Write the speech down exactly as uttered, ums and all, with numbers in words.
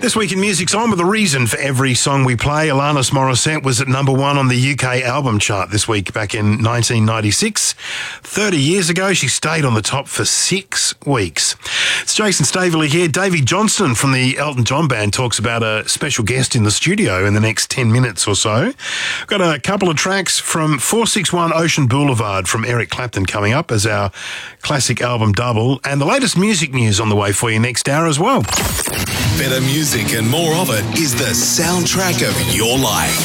This week in Music's on with a reason for every song we play. Alanis Morissette was at number one on the U K album chart this week back in nineteen ninety-six. thirty years ago, she stayed on the top for six weeks. It's Jason Staveley here. Davey Johnston from the Elton John Band talks about a special guest in the studio in the next ten minutes or so. Got a couple of tracks from four sixty-one Ocean Boulevard from Eric Clapton coming up as our classic album double, and the latest music news on the way for you next hour as well. Better music and more of it is the soundtrack of your life.